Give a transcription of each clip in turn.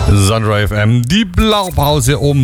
Sunrise FM, die Blaupause um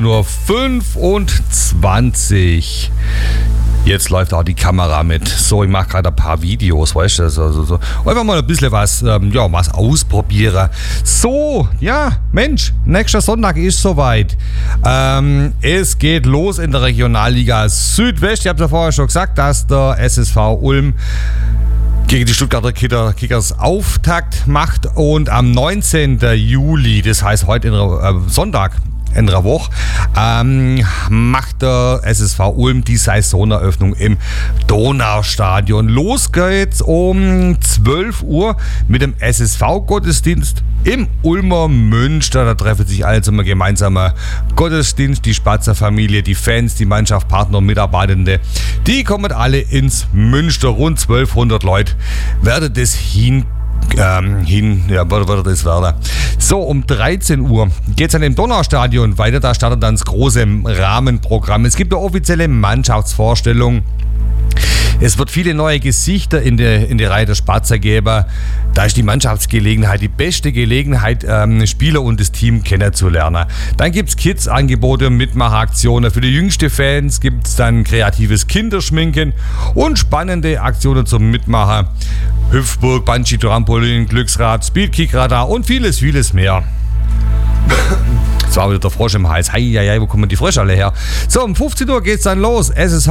17.25 Uhr. Jetzt läuft auch die Kamera mit. So, ich mache gerade ein paar Videos, weißt du, so. Einfach mal ein bisschen was ausprobieren. So, ja, Mensch, nächster Sonntag ist soweit. Es geht los in der Regionalliga Südwest. Ich habe ja vorher schon gesagt, dass der SSV Ulm gegen die Stuttgarter Kickers Auftakt macht und am 19. Juli, das heißt heute Sonntag, in der Woche, macht der SSV Ulm die Saisoneröffnung im Donaustadion. Los geht's um 12 Uhr mit dem SSV-Gottesdienst im Ulmer Münster. Da treffen sich alle zum gemeinsamen Gottesdienst, die Spatzer-Familie, die Fans, die Mannschaft, Partner und Mitarbeitende. Die kommen alle ins Münster. Rund 1200 Leute werden das würde das werden. So, um 13 Uhr geht es dann im Donaustadion weiter. Da startet dann das große Rahmenprogramm. Es gibt eine offizielle Mannschaftsvorstellung. Es wird viele neue Gesichter in die Reihe der Spatzer geben. Da ist die Mannschaftsgelegenheit die beste Gelegenheit, Spieler und das Team kennenzulernen. Dann gibt es Kids-Angebote, Mitmacheraktionen. Für die jüngsten Fans gibt es dann kreatives Kinderschminken und spannende Aktionen zum Mitmachen. Hüpfburg, Bungee, Trampolin, Glücksrad, Speedkick-Radar und vieles, vieles mehr. Das war wieder der Frosch im Hals. Hei, wo kommen die Frösche alle her? So, um 15 Uhr geht's dann los. SSV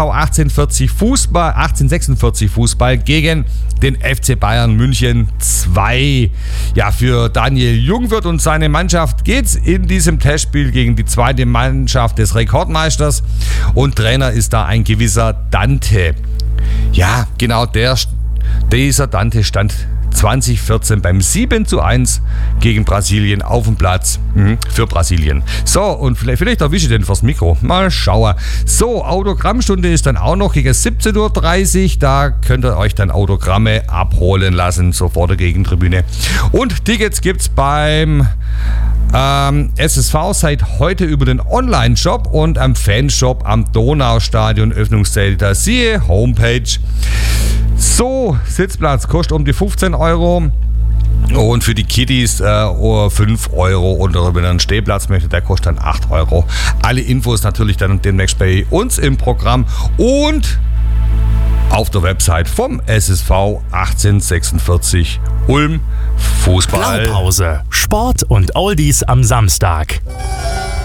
1846 Fußball gegen den FC Bayern München 2. Ja, für Daniel Jungwirth und seine Mannschaft geht's in diesem Testspiel gegen die zweite Mannschaft des Rekordmeisters. Und Trainer ist da ein gewisser Dante. Ja, genau, dieser Dante stand 2014 beim 7:1 gegen Brasilien auf dem Platz für Brasilien. So, und vielleicht erwische ich den fürs Mikro. Mal schauen. So, Autogrammstunde ist dann auch noch gegen 17:30 Uhr. Da könnt ihr euch dann Autogramme abholen lassen, so vor der Gegentribüne. Und Tickets gibt's beim SSV seit heute über den Online-Shop und am Fanshop am Donaustadion Öffnungszelt. Da siehe Homepage. So, Sitzplatz kostet um die 15 Euro und für die Kiddies 5 Euro und wenn ihr einen Stehplatz möchtet, der kostet dann 8 Euro. Alle Infos natürlich dann demnächst bei uns im Programm und auf der Website vom SSV 1846 Ulm Fußball. Blaupause, Sport und Oldies am Samstag.